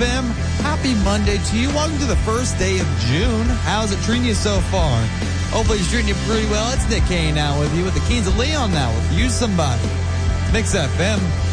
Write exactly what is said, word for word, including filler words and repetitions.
M. Happy Monday to you. Welcome to the first day of June. How's it treating you so far? Hopefully it's treating you pretty well. It's Nick Kane now with you with the Keens of Leon now with You Somebody. Mix F M.